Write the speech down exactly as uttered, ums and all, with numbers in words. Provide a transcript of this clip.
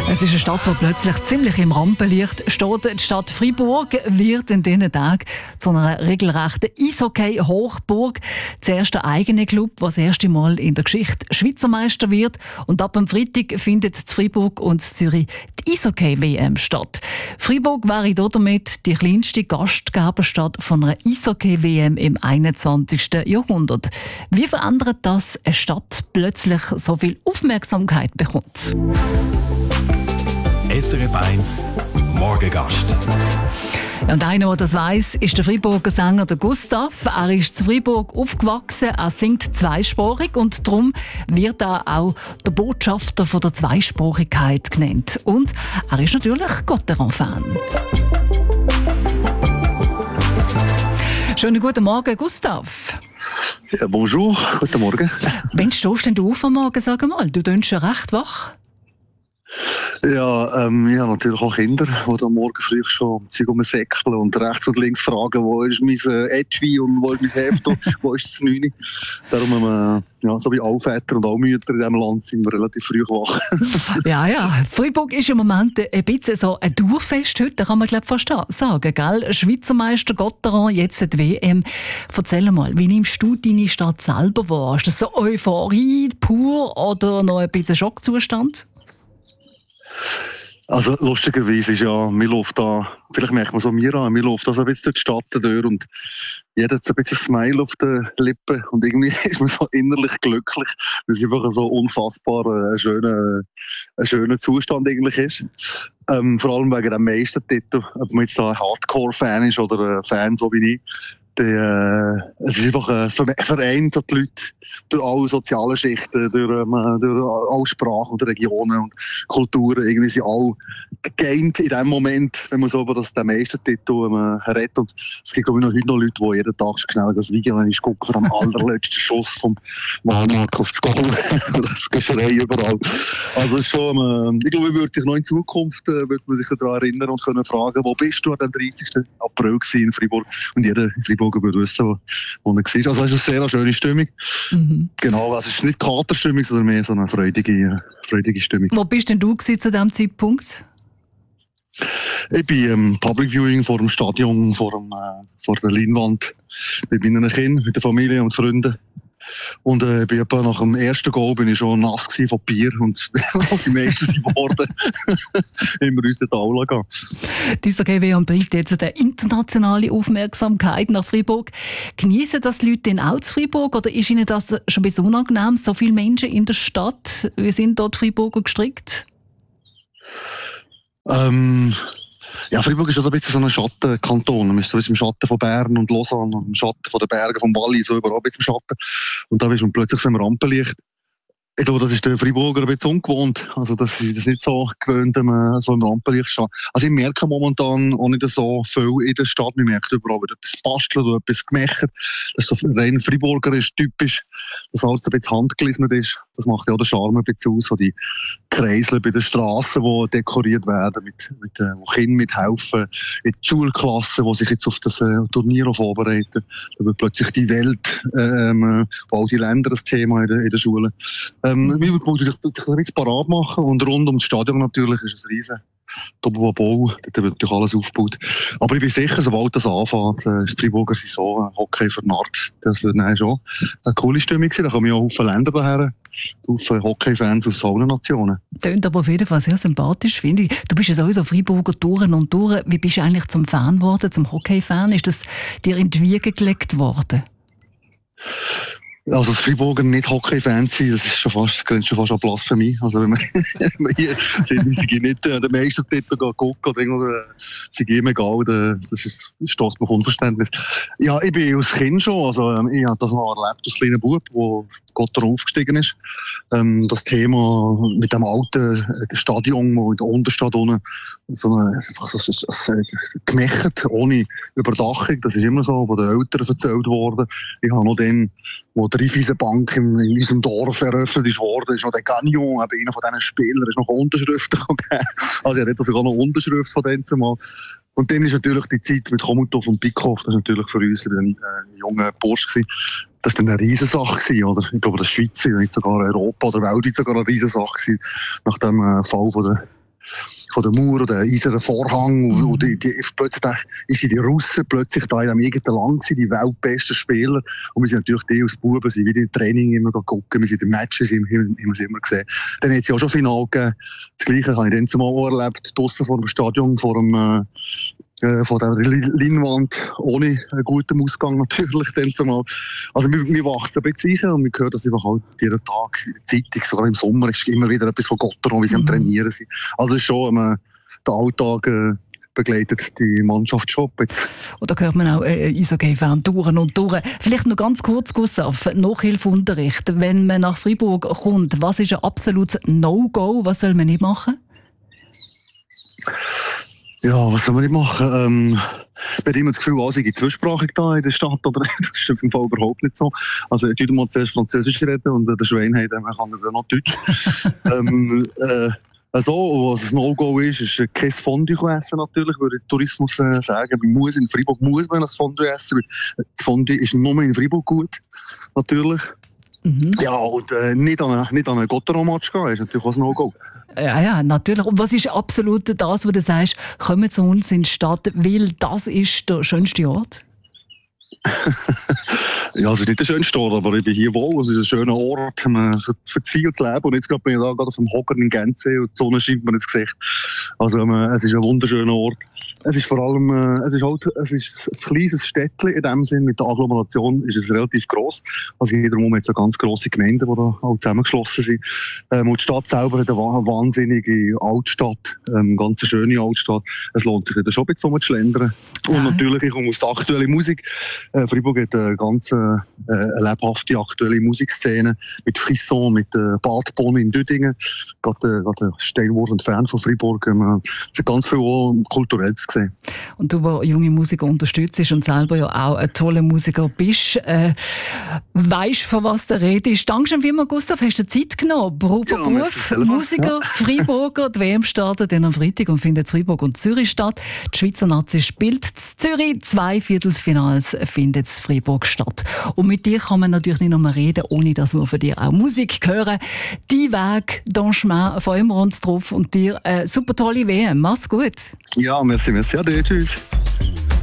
Es ist eine Stadt, die plötzlich ziemlich im Rampenlicht steht. Die Stadt Freiburg wird in diesen Tagen zu einer regelrechten Eishockey-Hochburg. Zuerst der eigene Club, der das erste Mal in der Geschichte Schweizer Meister wird. Und ab dem Freitag findet in Freiburg und in Zürich die Eishockey-W M statt. Freiburg wäre damit die kleinste Gastgeberstadt von einer Eishockey-W M im einundzwanzigsten Jahrhundert. Wie verändert das eine Stadt plötzlich so viel Aufmerksamkeit bekommt? S R F eins Morgengast. Und einer, der das weiss, ist der Freiburger Sänger der Gustav. Er ist zu Freiburg aufgewachsen, er singt zweisprachig und darum wird er auch der Botschafter von der Zweisprachigkeit genannt. Und er ist natürlich Gotteron-Fan. Schönen guten Morgen, Gustav. Ja, bonjour, guten Morgen. Wann stehst denn du auf am Morgen, sag mal? Du tönst schon recht wach. Ja, ähm, ich habe natürlich auch Kinder, die am Morgen früh schon sich um säckeln und rechts und links fragen, wo ist mein äh, Etui und wo ist mein Heft und wo ist das Neune. Darum, äh, ja, so wie alle Väter und alle Mütter in diesem Land sind wir relativ früh wach. ja, ja. Freiburg ist im Moment ein bisschen so ein Durchfest heute, kann man glaube fast sagen, gell? Schweizer Meister Gotteron, jetzt die W M. Erzähl mal, wie nimmst du deine Stadt selber wahr? Ist das so Euphorie pur oder noch ein bisschen Schockzustand? Also lustigerweise ist ja, mir läuft da, vielleicht merkt man so mir an, mir läuft da so ein bisschen durch die Stadt durch und jeder hat so ein bisschen ein Smile auf den Lippen und irgendwie ist man so innerlich glücklich, weil es einfach so unfassbar ein schöner, ein schöner Zustand eigentlich ist. Ähm, vor allem wegen dem Meistertitel, ob man jetzt da ein Hardcore-Fan ist oder ein Fan so wie ich. Die, äh, es ist einfach ein Verein, der die Leute durch alle sozialen Schichten, durch, ähm, durch alle Sprachen und Regionen und Kulturen irgendwie sind alle geeint in dem Moment, wenn man so über das, den Meistertitel ähm, redet. Und es gibt glaube ich noch heute noch Leute, die jeden Tag schnell das Video gucken von dem allerletzten Schuss vom Walmark auf das Goal. Das Geschrei überall. Also es ist schon, äh, ich glaube, ich würde sich noch in Zukunft äh, würde man sich daran erinnern und können fragen, wo bist du an dem dreißigsten April in Freiburg? Und jeder in Freiburg würde wissen, wo, wo er war. Also es ist eine sehr schöne Stimmung. Mhm. Genau, also es ist nicht Katerstimmung, sondern mehr so eine freudige, freudige Stimmung. Wo bist denn du zu diesem Zeitpunkt? Ich bin im Public Viewing vor dem Stadion, vor, dem, äh, vor der Leinwand, mit meinen Kindern, mit der Familie und Freunden. Und äh, bin etwa nach dem ersten Goal bin ich schon nass gewesen von Bier und als die meisten sind geworden, haben wir uns in die Aula gehen. Dieser G W bringt jetzt eine internationale Aufmerksamkeit nach Freiburg. Genießen das die Leute denn auch zu Freiburg oder ist ihnen das schon ein bisschen unangenehm? So viele Menschen in der Stadt, wie sind dort Freiburger gestrickt? Ähm... Ja, Freiburg ist ein bisschen so ein Schattenkanton. Man ist so im Schatten von Bern und Lausanne und im Schatten von den Bergen, vom Wallis, so überall ein bisschen im Schatten. Und da ist man plötzlich so im Rampenlicht. Ich glaube, das ist der Freiburger ein bisschen ungewohnt. Also, das ist das nicht so gewöhnt, wenn man so im Rampenlicht steht. Also, ich merke momentan auch nicht so viel in der Stadt. Man merkt überall wieder etwas bastelt oder etwas gemacht. Das ist so rein Freiburgerisch typisch, dass alles ein bisschen handgelismet ist. Das macht ja auch den Charme ein bisschen aus. So die Kreisel bei den Strassen, die dekoriert werden, mit, mit, äh, wo Kinder mithelfen, in die Schulklassen, die sich jetzt auf das äh, Turnier vorbereiten. Da wird plötzlich die Welt, ähm, all die Länder das Thema in der, in der Schule. Ähm, wir wollen sich ein bisschen parat machen und rund um das Stadion natürlich ist es riesen Doppelbau, da wird natürlich alles aufgebaut. Aber ich bin sicher, sobald das anfängt, äh, die Freiburger sind so äh, Hockey vernarrt. Das wird dann schon eine coole Stimmung sein. Da kommen ja auch viele Länder daher, viele Hockey-Fans aus allen Nationen. Klingt aber auf jeden Fall sehr sympathisch, finde ich. Du bist ja sowieso Freiburger durch und durch. Wie bist du eigentlich zum Fan geworden, zum Hockey-Fan? Ist das dir in die Wiege gelegt worden? Also, das Freiburger nicht Hockey-Fans sein, das ist schon fast, das grenzt schon fast an Blasphemie. Also, wenn man, wenn man hier sind, sind ich nicht äh, den Meistertitel gucken oder irgendwas, sind ihm egal, das ist, stößt mir auf Unverständnis. Ja, ich bin als Kind schon, also, ähm, ich habe das noch erlebt als kleiner Bub, wo Gotteron aufgestiegen ist. Ähm, das Thema mit dem alten äh, Stadion, wo in der Unterstadt unten, so eine, einfach so, so, so, so gemächt, ohne Überdachung, das ist immer so von den Eltern erzählt worden. Ich habe noch dann, wo die Raiffeisenbank in, in unserem Dorf eröffnet ist worden, ist noch der Gagnon, eben einer von diesen Spielern, ist noch Unterschriften gegeben. Also er hat sogar noch Unterschrift von denen zumal. Und dann ist natürlich die Zeit mit Chomutov und Bickhoff, das war natürlich für uns ein äh, junger Bursch gewesen. Das war dann eine Riesensache gewesen, oder? Ich glaube, das Schweiz, nicht sogar Europa oder weltweit sogar eine Riesensache gewesen, nach dem äh, Fall von der von der Mauer oder eisernen Vorhang. Mhm. Und die, die, plötzlich ist die Russen plötzlich da in einem eigenen Land, die weltbesten Spieler. Und wir sind natürlich die als Buben, sind wieder im Training immer gucken, wir sind in den Matches, haben wir es immer gesehen. Dann hat es ja auch schon Final gegeben. Das Gleiche habe ich dann zumal auch erlebt, draussen vor dem Stadion, vor dem, äh, vor der Leinwand, ohne einen guten Ausgang natürlich dann zumal. Also wir, wir wachsen ein bisschen und wir hören das einfach halt jeden Tag in der Zeitung, sogar im Sommer ist immer wieder etwas von Gotteron, wie sie mhm. am Trainieren sind. Also es ist schon, äh, der Alltag äh, begleitet die Mannschaft schon jetzt. Und da hört man auch äh, Eishockey-Fan durch und durch. Vielleicht noch ganz kurz, Gustav, Nachhilfeunterricht. Wenn man nach Freiburg kommt, was ist ein absolutes No-Go? Was soll man nicht machen? Ja, was soll man nicht machen? Ähm, man hat immer das Gefühl, alle sind zweisprachig da in der Stadt, oder? Das ist im Fall überhaupt nicht so. Also, ich würde mal zuerst Französisch reden und der Schwein hat, man kann das ja noch Deutsch. ähm, äh, Also, was ein No-Go ist, ist kein Fondue essen natürlich, würde ich Tourismus äh, sagen. Man muss in Freiburg muss man das Fondue essen, weil das Fondue ist nur in Freiburg gut, natürlich. Mhm. Ja, und äh, nicht an einen, nicht an einen Gotteron-Match gehen, ist natürlich auch ein No-Go. Ja, ja, natürlich. Und was ist absolut das, was du sagst, kommen zu uns in die Stadt, weil das ist der schönste Ort? Ja, es ist nicht der schönste Ort, aber ich bin hier wohl. Es ist ein schöner Ort für, für die Ziel zu leben. Und jetzt bin ich da gerade auf dem Hocker in Gänze und die Sonne scheint mir ins Gesicht. Also, es ist ein wunderschöner Ort. Es ist vor allem, es ist halt, es ist ein kleines Städtchen in dem Sinn. Mit der Agglomeration ist es relativ gross. Also, wiederum jetzt eine ganz grosse Gemeinde, die da auch zusammengeschlossen sind. Ähm, und die Stadt selber hat eine wahnsinnige Altstadt, eine ganz schöne Altstadt. Es lohnt sich da schon ein bisschen zu schlendern. Und ja. Natürlich, ich komme aus der aktuellen Musik. Äh, Freiburg hat eine ganz äh, eine lebhafte aktuelle Musikszene mit Frisson, mit äh, Badbonne in Düdingen. Gerade äh, ein Steinwurf und Fan von Freiburg. Ähm, es hat ganz viel auch Kulturelles gesehen. Und du, der junge Musiker unterstützt und selber ja auch ein toller Musiker bist, äh, weisst, von was du redest. Dankeschön vielmals, Gustav, hast du Zeit genommen. Beruf, ja, Beruf Musiker, ja. Freiburger. Die W M startet dann am Freitag und findet Freiburg und Zürich statt. Die Schweizer Nazi spielt in Zürich. Zwei Viertelfinals findet in Freiburg statt. Und mit dir kann man natürlich nicht nur reden, ohne dass wir von dir auch Musik hören. Die Weg, dein Chemin, freuen wir uns drauf und dir eine super tolle W M. Mach's gut. Ja, merci, merci. Ade, tschüss.